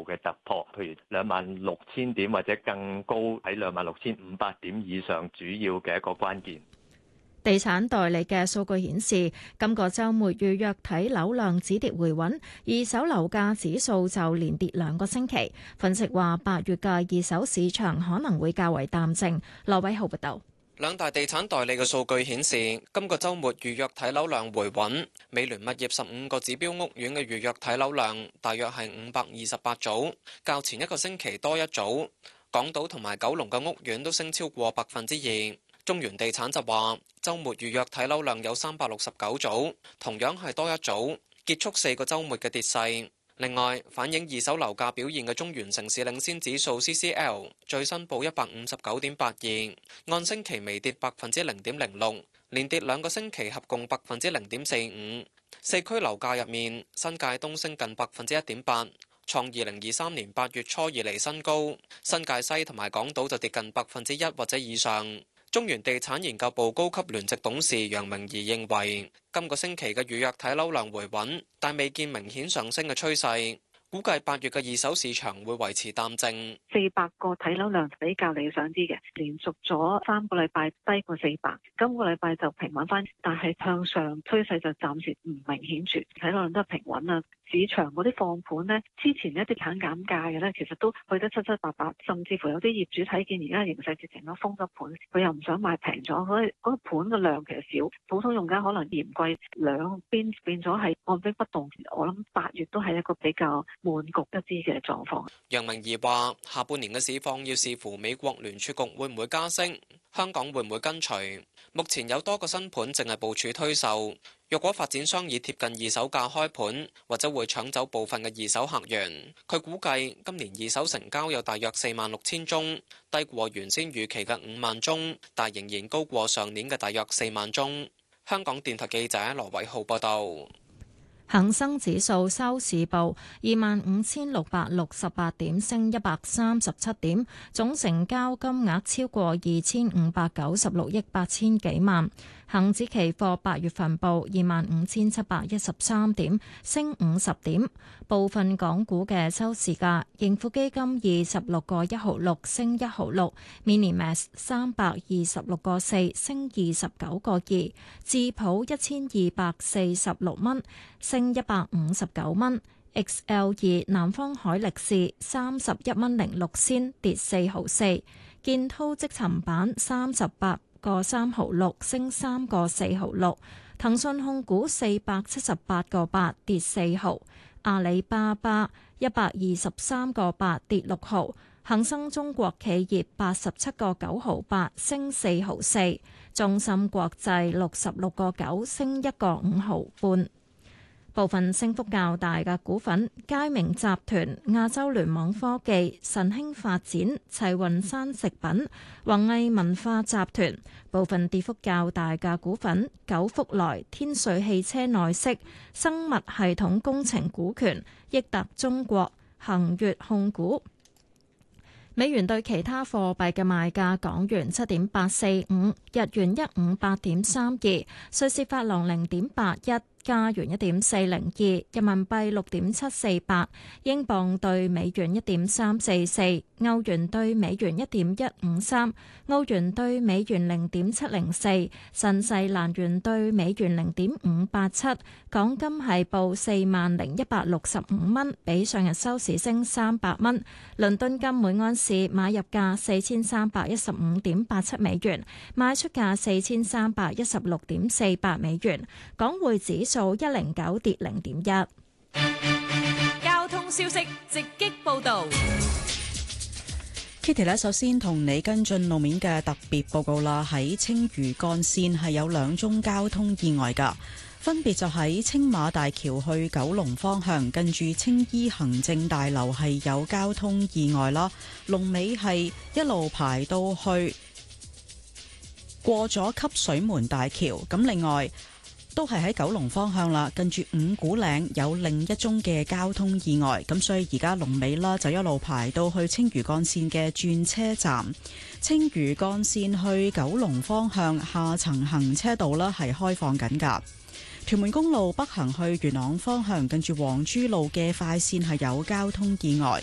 嘅突破，譬如26,000點或者更高喺26,500點以上，主要嘅一個關鍵。 地產代理嘅數據顯示，今個週末預約睇樓量止跌回穩，二手樓價指數就連跌2個星期。分析話，8月嘅二手市場可能會較為淡靜。羅偉浩報導。 兩大地產代理嘅數據顯示，今個週末預約睇樓量回穩。美聯物業15個指標屋苑嘅預約睇樓量大約係528組，較前一個星期多一組。港島同埋九龍嘅屋苑都升超過2%。中原地產就話，週末預約睇樓量有369組，同樣係多一組，結束4個週末嘅跌勢。另外，反映二手樓價表現嘅中原城市領先指數 CCL 最新報159.82，按星期微跌0.06%，連跌2個星期，合共0.45%。四區樓價入面，新界東升近1.8%，創2023年8月初以嚟新高；新界西同埋港島就跌近1%或者以上。中原地產研究部高級聯席董事楊明儀認為，今個星期嘅預約睇樓量回穩，但未見明顯上升嘅趨勢。估計8月嘅二手市場會維持淡靜。 400個睇樓量比較理想啲嘅，連續咗3個禮拜低過400，今個禮拜就平穩翻，但係向上趨勢就暫時唔明顯住，睇樓量都係平穩啦。市場嗰啲放盤呢，之前一啲肯減價嘅呢，其實都去得七七八八，甚至乎有啲業主睇見而家形勢直情都封咗盤，佢又唔想賣平咗，所以嗰個盤嘅量其實少，普通用家可能嫌貴，兩邊變咗係按兵不動。我諗8月都係一個比較悶局一啲嘅狀況。 楊明儀話：下半年嘅市況要視乎美國聯儲局會唔會加息，香港會唔會跟隨。目前有多個新盤淨係部署推售，若果發展商以貼近二手價開盤，或者會搶走部分嘅二手客源。佢估計今年二手成交有大約46,000宗，低過原先預期嘅5萬宗，但仍然高過上年嘅大約4萬宗。香港電台記者羅偉浩報道。 恒生指數收市報25,668點，升137點，總成交金額超過2,596億8千幾萬。恒指期貨8月份報25,713點，升50點。部分港股嘅收市價：盈富基金26個1毫6，升1毫6；Minimax 326個4，升29個2；智普1246蚊，升159蚊；XL2 南方海力士31蚊06仙，跌4毫4；建滔積層板38個3毫6，升3個4毫6；騰訊控股478個8，跌4毫；阿里巴巴123個8，跌6毫；恒生中國企業87個9毫8，升4毫4；中芯國際66個9，升1個5毫半。部分升幅較大嘅股份：佳明集團、亞洲聯網科技、晨興發展、齊雲山食品、宏毅文化集團。部分跌幅較大嘅股份：九福來、天瑞汽車內飾、生物系統工程股權、益達中國、恒悅控股。美元對其他貨幣嘅賣價：港元7.845，日元158.32，瑞士法郎0.81。加元1.402，人民幣6.748，英鎊對美元1.344，歐元對美元1.153，澳元對美元0.704，新西蘭元對美元0.587。港金係報40,165蚊，比上日收市升300蚊。倫敦金每安士買入價4315.87美元，賣出價4316.48美元。港匯指數109跌0.1。 交通消息直擊報道。 Kitty 呢，首先同你跟進路面嘅特別報告啦。喺青嶼幹線係有2宗交通意外㗎，分別就喺青馬大橋去九龍方向，近住青衣行政大樓係有交通意外啦。龍尾係一路排到去過咗汲水門大橋。咁另外都係喺九龍方向啦，近住五股嶺有另一宗嘅交通意外，咁所以而家龍尾啦就一路排到去青嶼幹線嘅轉車站。青嶼幹線去九龍方向下層行車道啦係開放緊㗎。屯門公路北行去元朗方向，近住黃珠路嘅快線係有交通意外，